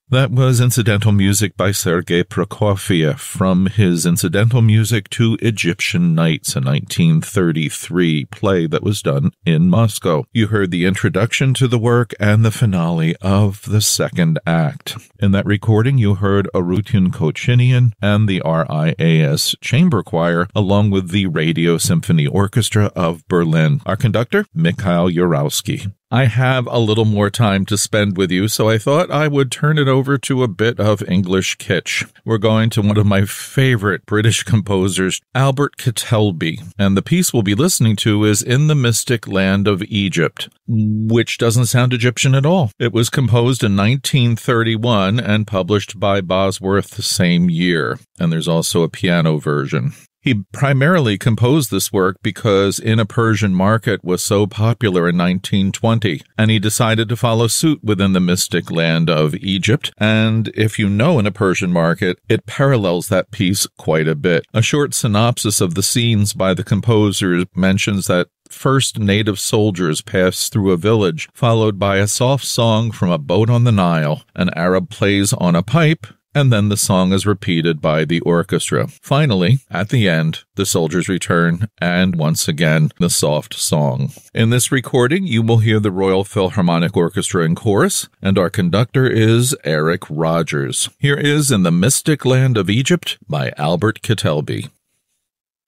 That was incidental music by Sergei Prokofiev from his Incidental Music to Egyptian Nights, a 1933 play that was done in Moscow. You heard the introduction to the work and the finale of the second act. In that recording, you heard Arutun Kochinian and the RIAS Chamber Choir, along with the Radio Symphony Orchestra of Berlin. Our conductor, Mikhail Urowski. I have a little more time to spend with you, so I thought I would turn it over to a bit of English kitsch. We're going to one of my favorite British composers, Albert Ketelby, and the piece we'll be listening to is In the Mystic Land of Egypt, which doesn't sound Egyptian at all. It was composed in 1931 and published by Bosworth the same year, and there's also a piano version. He primarily composed this work because In a Persian Market was so popular in 1920, and he decided to follow suit within the mystic land of Egypt. And if you know In a Persian Market, it parallels that piece quite a bit. A short synopsis of the scenes by the composer mentions that first native soldiers pass through a village, followed by a soft song from a boat on the Nile. An Arab plays on a pipe, and then the song is repeated by the orchestra. Finally, at the end, the soldiers return, and once again, the soft song. In this recording, you will hear the Royal Philharmonic Orchestra in chorus, and our conductor is Eric Rogers. Here is In the Mystic Land of Egypt by Albert Ketelby.